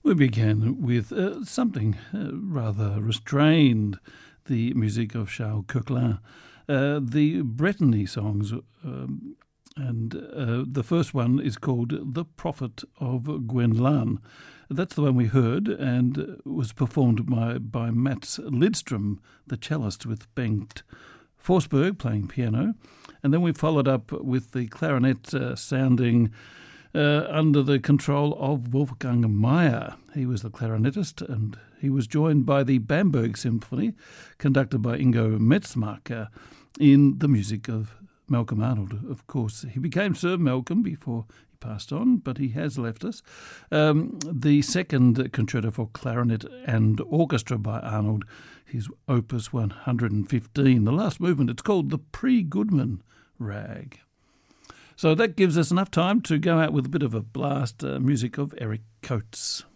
We began with something rather restrained, the music of Charles Coquelin, the Brittany songs, and the first one is called The Prophet of Gwenllan. That's the one we heard, and was performed by Mats Lidström, the cellist, with Bengt Forsberg playing piano. And then we followed up with the clarinet sounding under the control of Wolfgang Mayer. He was the clarinetist, and he was joined by the Bamberg Symphony, conducted by Ingo Metzmacher, in the music of Malcolm Arnold. Of course, he became Sir Malcolm before he passed on, but he has left us. The second concerto for clarinet and orchestra by Arnold, his Opus 115. The last movement, it's called the Pre-Goodman Rag. So that gives us enough time to go out with a bit of a blast music of Eric Coates.